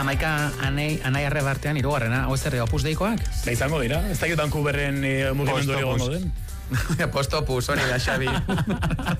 Amaika anai arre bartean irugarrena, hau ez zer, opus deikoak? Da izango dira, ez dakit Vancouverren mugimendu hori gongo den. Postopus, hori da, Xabi.